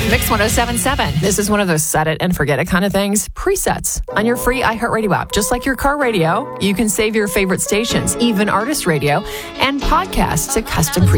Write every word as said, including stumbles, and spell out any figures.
Mix one oh seven point seven. This is one of those set it and forget it kind of things. Presets on your free iHeartRadio app. Just like your car radio, you can save your favorite stations, even artist radio, and podcasts to custom presets.